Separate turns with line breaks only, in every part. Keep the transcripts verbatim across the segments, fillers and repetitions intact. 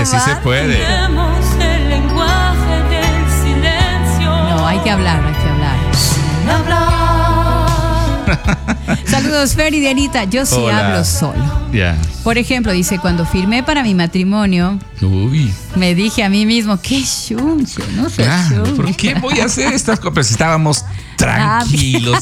puede, sí se puede.
El lenguaje del silencio.
No, hay que hablar, hay que hablar.
Sin hablar.
Saludos, Fer y Dianita. Yo sí
Hola.
hablo solo.
Ya. Yeah.
Por ejemplo, dice, cuando firmé para mi matrimonio,
Uy.
me dije a mí mismo, qué chunche, no sé.
Claro, ¿por qué voy a hacer estas cosas? Estábamos tranquilos,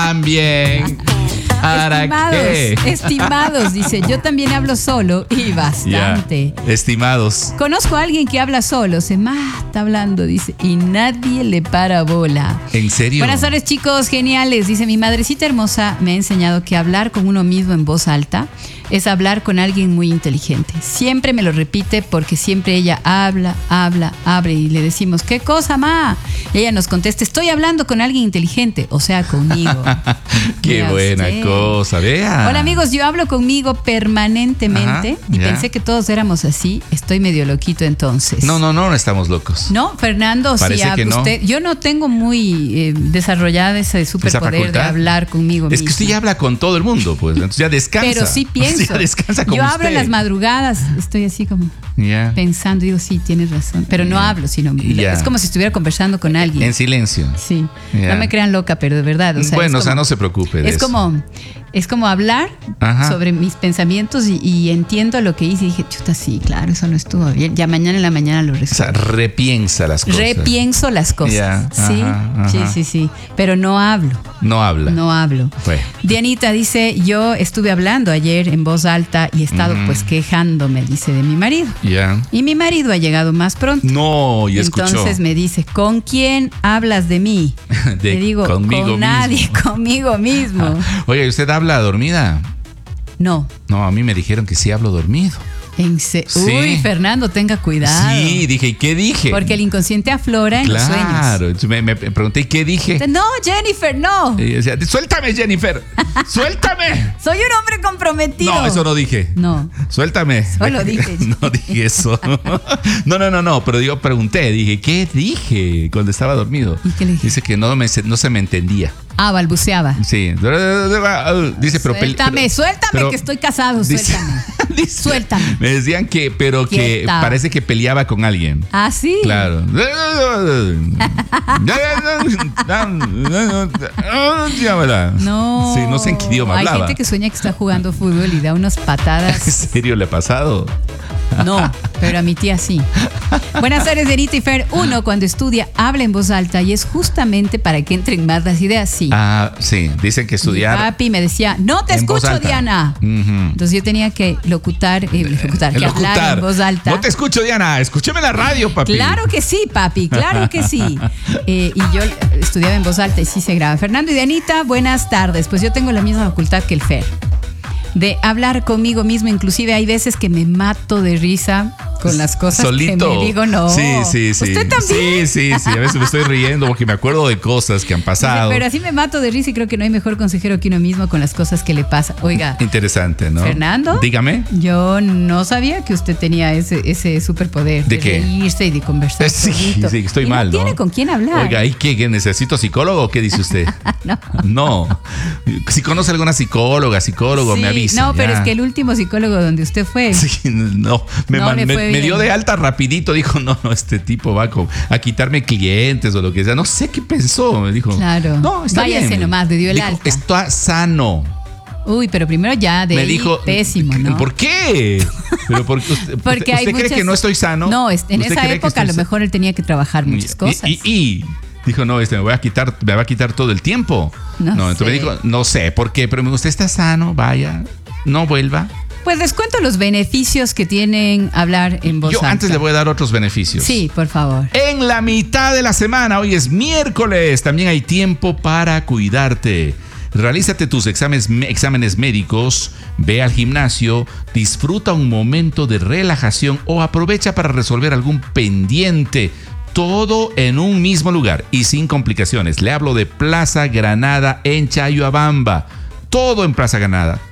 también. ¿Para
Estimados,
qué?
estimados, dice, yo también hablo solo y bastante.
Yeah. Estimados.
Conozco a alguien que habla solo, se mata hablando, dice, y nadie le para bola.
¿En serio?
Buenas tardes, chicos, geniales. Dice, mi madrecita hermosa me ha enseñado que hablar con uno mismo en voz alta es hablar con alguien muy inteligente. Siempre me lo repite porque siempre ella habla, habla, habla y le decimos, ¿qué cosa, ma? Y ella nos contesta, estoy hablando con alguien inteligente, o sea, conmigo.
Qué
Vea
buena
usted.
cosa, vea.
Hola amigos, yo hablo conmigo permanentemente.
Ajá,
y
ya.
pensé que todos éramos así. Estoy medio loquito entonces.
No, no, no, no estamos locos.
No, Fernando,
Parece
sí,
que no.
usted, yo no tengo muy eh, desarrollada ese superpoder de
facultad.
hablar conmigo
Es
mismo.
que usted ya habla con todo el mundo, pues. Entonces ya descansa.
Pero sí pienso.
Ya descansa como
yo
usted.
abro en las madrugadas, estoy así como
Ya.
pensando, digo, sí, tienes razón. Pero no
Ya.
hablo, sino
Ya.
es como si estuviera conversando con alguien.
En silencio.
Sí,
Ya.
no me crean loca, pero de verdad. O sea,
Bueno,
es
o sea,
como-
no se preocupe de
Es
eso.
como, es como hablar
Ajá.
sobre mis pensamientos y, y entiendo lo que hice y dije, chuta, sí, claro, eso no estuvo bien. Ya mañana en la mañana lo
O sea,
resuelvo.
repiensa las cosas.
Repienso las cosas.
Ya,
Sí,
ajá, ajá.
sí, sí, sí. Pero no hablo.
No habla.
No hablo.
Bueno.
Dianita dice, yo estuve hablando ayer en voz alta y he estado
Ujú.
pues quejándome, dice, de mi marido.
Ya.
Y mi marido ha llegado más pronto.
No, y escuchó.
Entonces me dice, ¿con quién hablas de mí?
De-
Le digo,
conmigo
con nadie,
mismo.
conmigo mismo.
Oye, ¿usted habla dormida?
No.
No, a mí me dijeron que sí hablo dormido.
En se-
Sí.
Uy, Fernando, tenga cuidado.
Sí, dije, ¿y qué dije?
Porque el inconsciente aflora en los sueños.
Claro, entonces me, me pregunté, ¿y qué dije?
No, Jennifer, no.
Y decía, suéltame, Jennifer, suéltame.
Soy un hombre comprometido.
No, eso no dije.
No.
Suéltame.
Solo dije.
No dije eso. No, no, no, no, pero yo pregunté, dije, ¿qué dije cuando estaba dormido?
¿Y qué le dije?
Dice que no, me, no se me entendía.
Ah, balbuceaba.
Sí. Dice, pero...
Suéltame,
pero-
suéltame,
pero-
que estoy casado,
dice-
suéltame.
dice-
Suéltame.
Me decían que, pero que
Quieta.
parece que peleaba con alguien.
Ah, sí.
Claro.
No.
Sí, no sé en qué idioma
Hay
hablaba.
gente que sueña que está jugando fútbol y da unas
¿En
patadas.
serio le ha pasado?
No, pero a mi tía sí. Buenas tardes, Dianita y Fer. Uno, cuando estudia, habla en voz alta y es justamente para que entren más las ideas. Sí.
Ah, sí. Dicen que
Mi
estudiar.
papi me decía, no te
en voz
escucho,
alta.
Diana.
Ujú.
Entonces yo tenía que locutar, eh, locutar, que hablar
Locutar.
en voz alta.
No te escucho, Diana. Escúchame la radio, papi.
Claro que sí, papi, claro que sí. Eh, y yo estudiaba en voz alta y sí se graba. Fernando y Dianita, buenas tardes. Pues yo tengo la misma facultad que el Fer. De hablar conmigo mismo, inclusive hay veces que me mato de risa con las cosas
Solito.
que me digo, no.
Sí, sí, sí.
¿Usted también?
Sí, sí, sí. A veces me estoy riendo porque me acuerdo de cosas que han pasado.
Pero así me mato de risa y creo que no hay mejor consejero que uno mismo con las cosas que le pasa. Oiga,
Interesante, ¿no?
Fernando.
Dígame.
Yo no sabía que usted tenía ese, ese superpoder
¿De
de,
qué?
reírse y de conversar.
Eh, Sí,
solito.
sí, estoy
Y
mal,
no
¿no?
tiene con quién hablar.
Oiga, ¿y qué? ¿Que ¿Necesito psicólogo o qué dice usted?
No.
No. Si conoce alguna psicóloga, psicólogo,
Sí,
me avisa.
No, pero
ya.
es que el último psicólogo donde usted fue.
Sí, no, me,
No
man-
le
me-
fue
me
bien.
dio de alta rapidito, dijo, no, no, este tipo va con- a quitarme clientes o lo que sea, no sé qué pensó, me dijo.
Claro.
No, está
Váyase
bien.
nomás, le dio el
Dijo,
alta.
está sano.
Uy, pero primero ya de
me
ahí,
dijo,
pésimo, ¿no?
¿por qué? Pero porque usted,
Porque
usted
hay
cree
muchas-
que no estoy sano.
No, es- en
¿Usted
esa
cree que
época a
estoy
lo mejor él tenía que trabajar
sa-
muchas
Y-
cosas.
Y, y- dijo, no, este me voy a quitar, me va a quitar todo el tiempo.
No
entonces
sé.
me dijo, no sé por qué, pero me dijo, usted está sano, vaya, no vuelva.
Pues les cuento los beneficios que tienen hablar en voz
Yo
alta.
antes le voy a dar otros beneficios.
Sí, por favor.
En la mitad de la semana, hoy es miércoles, también hay tiempo para cuidarte. Realízate tus exámenes, exámenes médicos, ve al gimnasio, disfruta un momento de relajación o aprovecha para resolver algún pendiente. Todo en un mismo lugar y sin complicaciones. Le hablo de Plaza Granada en Chayuabamba. Todo en Plaza Granada.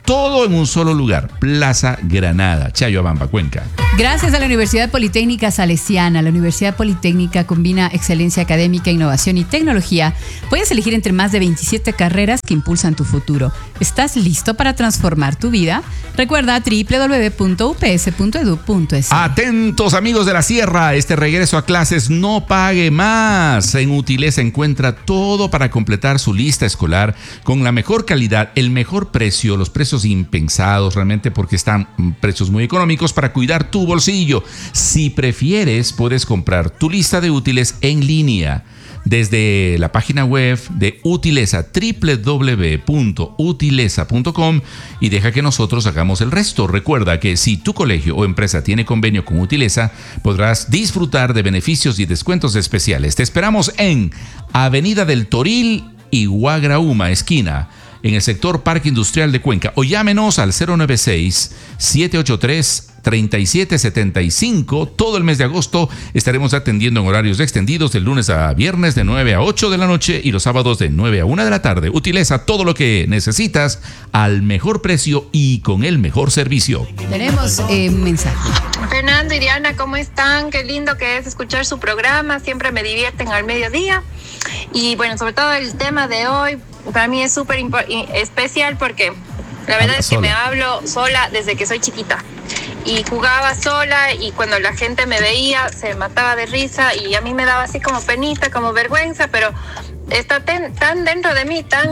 Todo en un solo lugar, Plaza Granada, Chayabamba, Cuenca.
Gracias a la Universidad Politécnica Salesiana, la Universidad Politécnica combina excelencia académica, innovación y tecnología. Puedes elegir entre más de veintisiete carreras que impulsan tu futuro. ¿Estás listo para transformar tu vida? Recuerda doble u doble u doble u punto u p s punto e d u punto e s.
Atentos, amigos de la Sierra, este regreso a clases no pague más. En Utilesa encuentra todo para completar su lista escolar con la mejor calidad, el mejor precio, los precios impensados realmente porque están precios muy económicos para cuidar tu bolsillo. Si prefieres, puedes comprar tu lista de útiles en línea desde la página web de Utilesa, doble u doble u doble u punto utilesa punto com, y deja que nosotros hagamos el resto. Recuerda que si tu colegio o empresa tiene convenio con Utilesa, podrás disfrutar de beneficios y descuentos especiales. Te esperamos en Avenida del Toril y Guagrauma, esquina, en el sector Parque Industrial de Cuenca, o llámenos al cero nueve seis, siete ocho tres, tres siete siete cinco. Todo el mes de agosto estaremos atendiendo en horarios extendidos de lunes a viernes de nueve a ocho de la noche y los sábados de nueve a una de la tarde. Utiliza todo lo que necesitas al mejor precio y con el mejor servicio.
Tenemos eh, un mensaje.
Fernando y Diana, ¿cómo están? Qué lindo que es escuchar su programa, siempre me divierten al mediodía. Y bueno, sobre todo el tema de hoy, para mí es súper especial porque la verdad es que me hablo sola desde que soy chiquita. Y jugaba sola y cuando la gente me veía se mataba de risa y a mí me daba así como penita, como vergüenza, pero está ten, tan dentro de mí, tan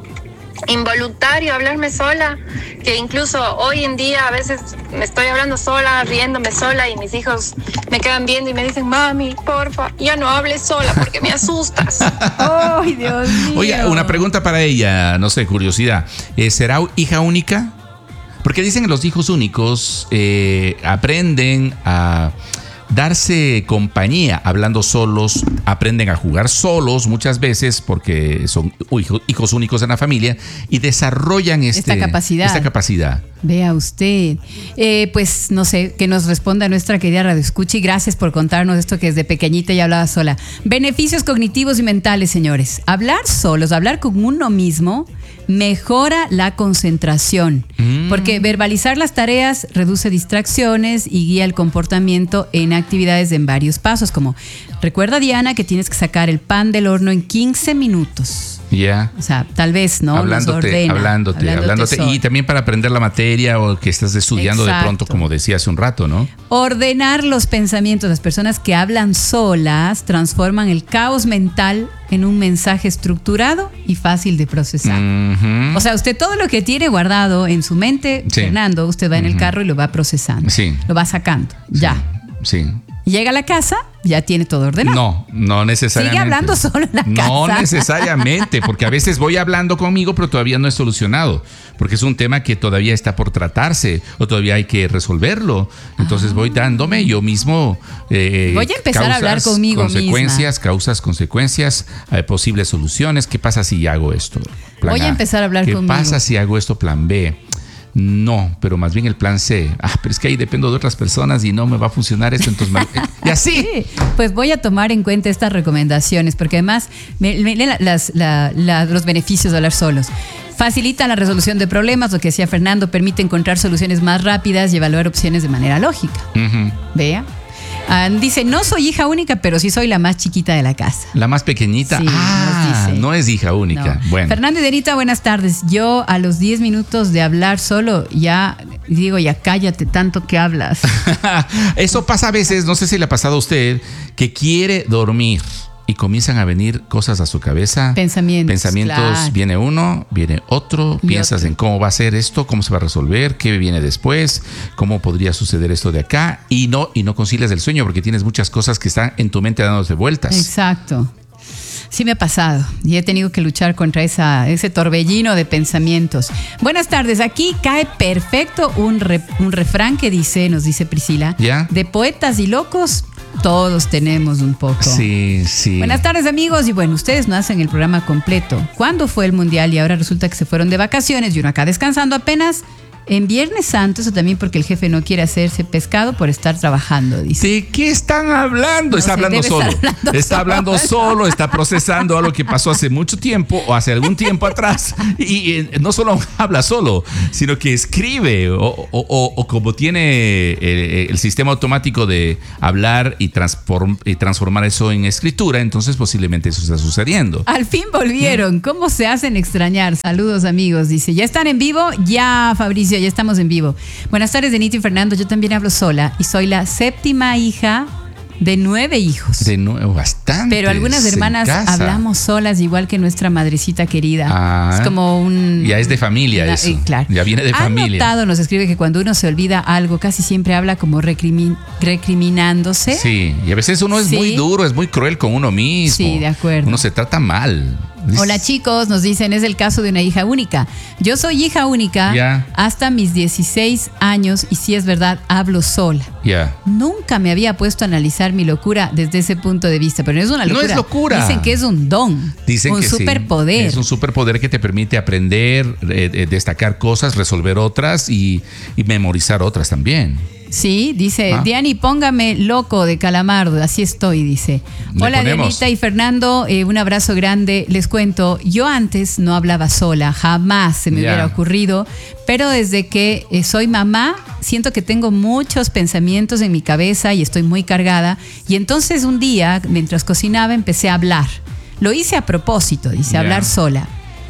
involuntario hablarme sola, que incluso hoy en día a veces me estoy hablando sola, riéndome sola y mis hijos me quedan viendo y me dicen, mami, porfa, ya no hables sola porque me asustas.
¡Ay, Dios mío!
Oye, una pregunta para ella, no sé, curiosidad. ¿Será hija única? Porque dicen que los hijos únicos eh, aprenden a darse compañía hablando solos, aprenden a jugar solos muchas veces porque son hijos, hijos únicos en la familia y desarrollan este,
esta capacidad.
Esta capacidad.
Vea usted. Eh, pues no sé, que nos responda nuestra querida Radio Escucha y gracias por contarnos esto que desde pequeñita ya hablaba sola. Beneficios cognitivos y mentales, señores. Hablar solos, hablar con uno mismo mejora la concentración, mm. porque verbalizar las tareas reduce distracciones y guía el comportamiento en actividades en varios pasos, como recuerda, Diana, que tienes que sacar el pan del horno en quince minutos. Ya. Yeah. O sea, tal vez, ¿no?
Hablándote,
ordena,
hablándote, hablándote, hablándote y también para aprender la materia o que estás estudiando. Exacto. De pronto, como decía hace un rato, ¿no?
Ordenar los pensamientos. Las personas que hablan solas transforman el caos mental en un mensaje estructurado y fácil de procesar. Uh-huh. O sea, usted todo lo que tiene guardado en su mente, sí. Fernando, usted va en uh-huh. el carro y lo va procesando. Sí. Lo va sacando. Sí. Ya.
Sí.
Llega a la casa, ya tiene todo ordenado.
No, no necesariamente.
Sigue hablando solo en la casa.
No necesariamente, porque a veces voy hablando conmigo, pero todavía no es solucionado, porque es un tema que todavía está por tratarse o todavía hay que resolverlo. Entonces ah. voy dándome yo mismo eh,
voy a empezar causas, a hablar conmigo
consecuencias,
misma.
causas, consecuencias, eh, posibles soluciones. ¿Qué pasa si hago esto? Plan
voy a, a empezar a hablar
¿Qué
conmigo.
¿Qué pasa si hago esto? Plan B. No, pero más bien el plan C. Ah, pero es que ahí dependo de otras personas y no me va a funcionar esto, entonces mal... y así.
Sí, pues voy a tomar en cuenta estas recomendaciones, porque además me, me, las, la, la, los beneficios de hablar solos. Facilita la resolución de problemas, lo que decía Fernando, permite encontrar soluciones más rápidas y evaluar opciones de manera lógica. Uh-huh. Vea. Uh, dice, no soy hija única, pero sí soy la más chiquita de la casa.
¿La más pequeñita? Sí, ah, no es hija única. No. Bueno.
Fernando y Denita, buenas tardes. Yo a los diez minutos de hablar solo, ya digo, ya cállate tanto que hablas.
Eso pasa a veces, no sé si le ha pasado a usted, que quiere dormir y comienzan a venir cosas a su cabeza.
Pensamientos.
Pensamientos, claro. Viene uno, viene otro, y piensas otro. En cómo va a ser esto, cómo se va a resolver, qué viene después, cómo podría suceder esto de acá, y no, y no concilias el sueño porque tienes muchas cosas que están en tu mente dándose vueltas.
Exacto. Sí me ha pasado y he tenido que luchar contra esa, ese torbellino de pensamientos. Buenas tardes, aquí cae perfecto un, re, un refrán que dice, nos dice Priscila,
¿ya?
De poetas y locos todos tenemos un poco.
Sí, sí.
Buenas tardes, amigos. Y bueno, ustedes no hacen el programa completo. ¿Cuándo fue el mundial? Y ahora resulta que se fueron de vacaciones y uno acá descansando apenas En Viernes Santo, eso también porque el jefe no quiere hacerse pescado por estar trabajando, dice.
¿De qué están hablando?
No
está
sé,
hablando
debe
solo.
estar hablando
está
solo.
hablando solo, está procesando algo que pasó hace mucho tiempo o hace algún tiempo atrás. Y, y no solo habla solo, sino que escribe o, o, o, o como tiene el, el sistema automático de hablar y, transform, y transformar eso en escritura, entonces posiblemente eso está sucediendo.
Al fin volvieron. ¿Cómo se hacen extrañar? Saludos, amigos. Dice, ¿ya están en vivo? Ya, Fabricio, ya estamos en vivo. Buenas tardes, Denito y Fernando. Yo también hablo sola y soy la séptima hija de nueve hijos.
De nuevo, bastante.
Pero algunas hermanas hablamos solas, igual que nuestra madrecita querida.
Ah,
es como un...
Ya es de familia
una,
eso.
eh, claro.
Ya viene de
¿Han
familia.
notado, nos escribe que cuando uno se olvida algo, casi siempre habla como recrimin, recriminándose?
Sí, y a veces uno es
Sí.
muy duro, es muy cruel con uno mismo.
Sí, de acuerdo.
Uno se trata mal.
Hola chicos, nos dicen, es el caso de una hija única. Yo soy hija única
Ya.
hasta mis dieciséis años y si es verdad, hablo sola.
Ya.
Nunca me había puesto a analizar mi locura desde ese punto de vista, pero no es una
No
locura.
es locura.
Dicen que es un don,
Dicen
un
que sí.
superpoder.
Es un superpoder que te permite aprender, eh, eh, destacar cosas, resolver otras y, y memorizar otras también.
Sí, dice,
Ah.
Diani, póngame loco de Calamardo, así estoy, dice.
Le
Hola,
ponemos.
Dianita y Fernando, eh, un abrazo grande. Les cuento, yo antes no hablaba sola, jamás se me
Ya.
hubiera ocurrido, pero desde que eh, soy mamá, siento que tengo muchos pensamientos en mi cabeza y estoy muy cargada. Y entonces un día, mientras cocinaba, empecé a hablar. Lo hice a propósito, dice,
Ya.
hablar sola.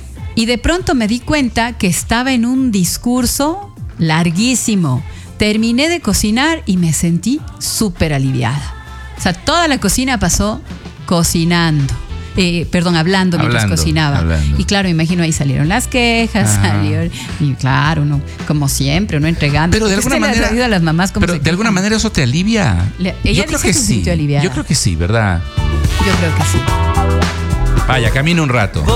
Y de pronto me di cuenta que estaba en un discurso larguísimo. Terminé de cocinar y me sentí súper aliviada. O sea, toda la cocina pasó cocinando. Eh, perdón, hablando mientras
Hablando,
cocinaba.
hablando.
Y claro, me imagino ahí salieron las quejas,
Ah.
salieron, y claro, uno, como siempre, uno entregando.
Pero de
¿Usted
alguna
le ha
manera.
sabido a las mamás cómo
pero
se
de alguna
quejan?
manera eso te alivia.
Le- ella
Yo creo
dice
que
que se
sí.
sintió aliviada.
Yo creo que sí, ¿verdad?
Yo creo que sí.
Vaya, camina un rato.